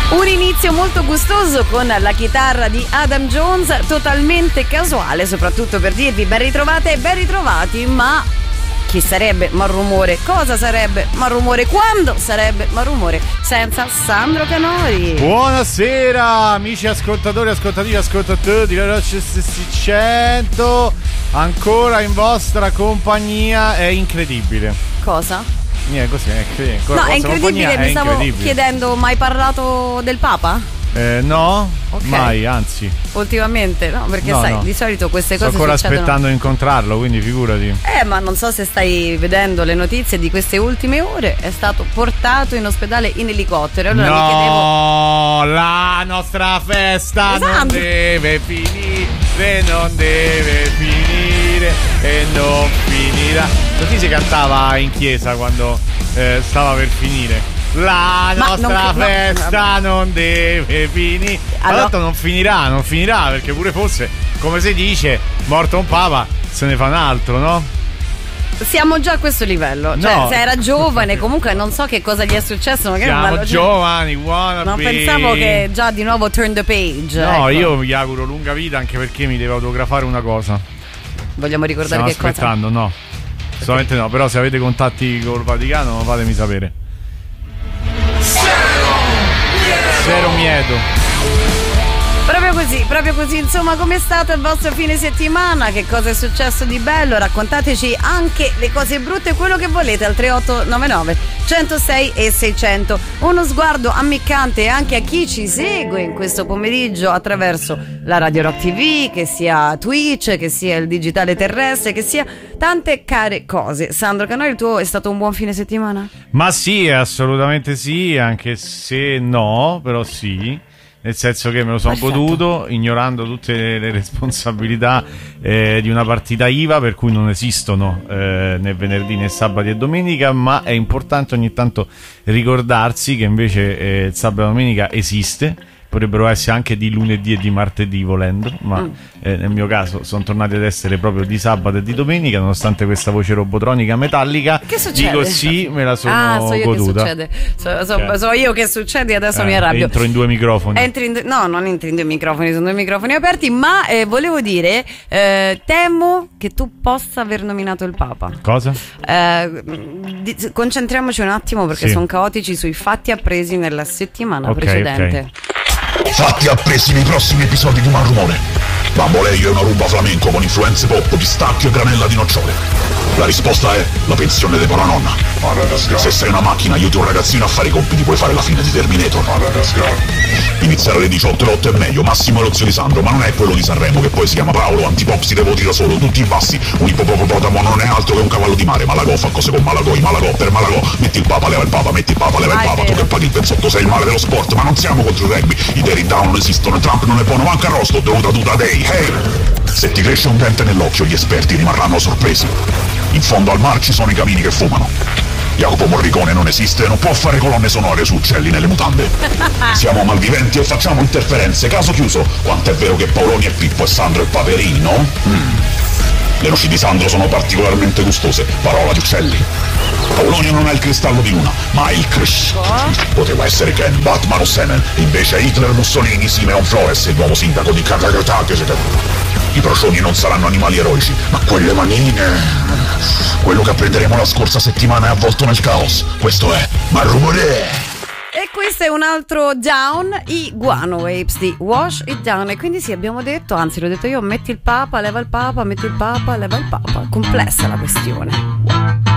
Un inizio molto gustoso con la chitarra di Adam Jones, totalmente casuale, soprattutto per dirvi ben ritrovate e ben ritrovati, ma chi sarebbe Malrumore? Cosa sarebbe Malrumore? Quando sarebbe Malrumore? Senza Sandro Canori. Buonasera amici ascoltatori, ascoltatrici, ascoltatori di Radio 600, ancora in vostra compagnia, è incredibile. Cosa? Niente, così è incredibile. No, è incredibile, mi stavo chiedendo, mai parlato del Papa? No, okay. Mai, anzi. Ultimamente, no, perché sai, di solito queste cose sto ancora succedono... aspettando di incontrarlo, quindi figurati. Ma non so se stai vedendo le notizie di queste ultime ore, è stato portato in ospedale in elicottero. Allora no, mi chiedevo... la nostra festa non deve finire, non deve finire e non finirà. Così si cantava in chiesa quando stava per finire. La nostra festa non deve finire. Allora, tanto non finirà perché pure fosse, come si dice, morto un papa, se ne fa un altro, no? Siamo già a questo livello. No. Cioè, se era giovane, comunque non so che cosa gli è successo. Siamo giovani, wannabe. Non pensavo che già di nuovo turn the page. No, ecco. io mi auguro lunga vita, anche perché mi deve autografare una cosa. Vogliamo ricordare Stiamo che aspettando, cosa? no. Solamente no, però se avete contatti col Vaticano fatemi sapere. Zero miedo. Proprio così, insomma, com'è stato il vostro fine settimana? Che cosa è successo di bello? Raccontateci anche le cose brutte, quello che volete al 3899 106 e 600. Uno sguardo ammiccante anche a chi ci segue in questo pomeriggio attraverso la Radio Rock TV, che sia Twitch, che sia il digitale terrestre, che sia tante care cose. Sandro Canori, il tuo è stato un buon fine settimana? Ma sì, assolutamente sì, anche se no, però sì. Nel senso che me lo sono goduto, ignorando tutte le responsabilità di una partita IVA, per cui non esistono né venerdì né sabati e domenica, ma è importante ogni tanto ricordarsi che invece il sabato e domenica esiste. Potrebbero essere anche di lunedì e di martedì volendo, ma nel mio caso sono tornati ad essere proprio di sabato e di domenica, nonostante questa voce robotronica metallica. Che succede? Dico sì, me la sono so io goduta. Che succede. So io che succede, adesso mi arrabbio. Entro in due microfoni. No, non entri in due microfoni, sono due microfoni aperti, ma volevo dire, temo che tu possa aver nominato il Papa. Cosa? Concentriamoci un attimo perché sono caotici sui fatti appresi nella settimana precedente. Okay. Fatti appresi nei prossimi episodi di Malrumore. Bamboleio è una rumba flamenco con influenze pop, pistacchio e granella di nocciole. La risposta è la pensione di Paranonna. Se sei una macchina, aiuti un ragazzino a fare i compiti, puoi fare la fine di Terminator. Iniziare alle 18 e 8 è meglio, Massimo è lo zio di Sandro, ma non è quello di Sanremo, che poi si chiama Paolo, antipop si devoti da solo, tutti in bassi, un ippopotamo non è altro che un cavallo di mare, Malagò fa cose con Malagò, i Malagò per Malagò, metti il Papa, leva il Papa, metti il Papa, leva il Papa, tu che paghi il pezzotto sei il male dello sport, ma non siamo contro il rugby, i dairy down non esistono, Trump non è buono, manca Rosto, dovuta tuta dei, hey! Se ti cresce un dente nell'occhio gli esperti rimarranno sorpresi, in fondo al mar ci sono i camini che fumano. Jacopo Morricone non esiste e non può fare colonne sonore su uccelli nelle mutande. Siamo malviventi e facciamo interferenze, caso chiuso. Quanto è vero che Paoloni è Pippo e Sandro è Paperino? Le noci di Sandro sono particolarmente gustose, parola di uccelli. Paoloni non ha il cristallo di luna, ma ha il Krish. Poteva essere Ken, Batman o Semen, invece è Hitler, Mussolini, Simeon Flores, il nuovo sindaco di Katagatake. I procioni non saranno animali eroici, ma quelle manine... Quello che apprenderemo la scorsa settimana è avvolto nel caos. Questo è Malrumore. E questo è un altro down, i Guano Apes di Wash It Down. E quindi sì, abbiamo detto, anzi l'ho detto io, metti il Papa, leva il Papa, metti il Papa, leva il Papa. Complessa la questione.